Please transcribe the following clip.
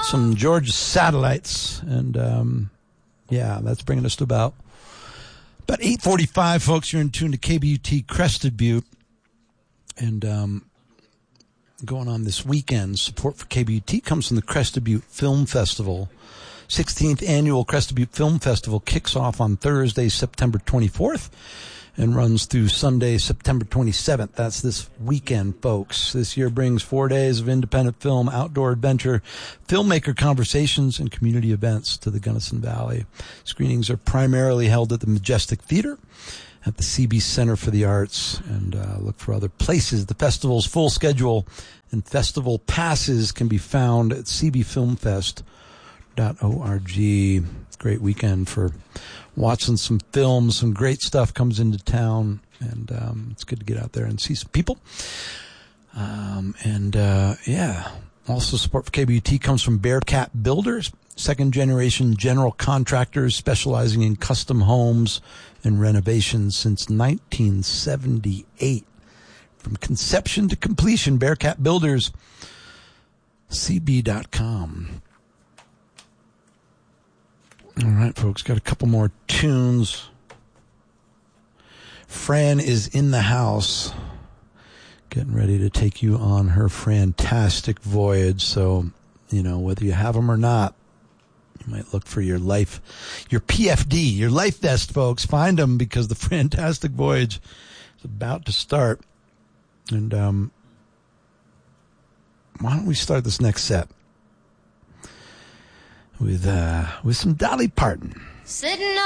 Some Georgia Satellites, and yeah, that's bringing us to about 8:45, folks. You're in tune to KBUT Crested Butte, and going on this weekend. Support for KBUT comes from the Crested Butte Film Festival. 16th annual Crested Butte Film Festival kicks off on Thursday, September 24th, and runs through Sunday, September 27th. That's this weekend, folks. This year brings 4 days of independent film, outdoor adventure, filmmaker conversations, and community events to the Gunnison Valley. Screenings are primarily held at the Majestic Theater, at the CB Center for the Arts, and look for other places. The festival's full schedule and festival passes can be found at cbfilmfest.org. Great weekend for watching some films. Some great stuff comes into town, and it's good to get out there and see some people. Yeah. Also, support for KBUT comes from Bearcat Builders, second-generation general contractors specializing in custom homes and renovations since 1978. From conception to completion, Bearcat Builders, cb.com. All right, folks, got a couple more tunes. Fran is in the house, getting ready to take you on her fantastic voyage. So, you know, whether you have them or not, you might look for your PFD, your life vest, folks. Find them, because the fantastic voyage is about to start. And why don't we start this next set with some Dolly Parton. Sitting